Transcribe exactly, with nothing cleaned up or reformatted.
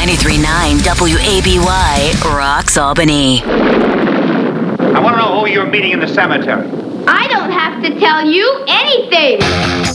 ninety-three point nine W A B Y, Rocks Albany. I want to know who you're meeting in the cemetery. I don't have to tell you anything.